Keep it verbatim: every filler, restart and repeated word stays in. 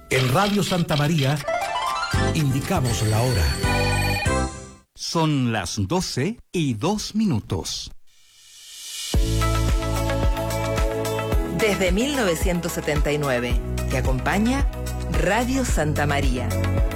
En Radio Santa María indicamos la hora. Son las doce y dos minutos. Desde mil novecientos setenta y nueve, te acompaña Radio Santa María.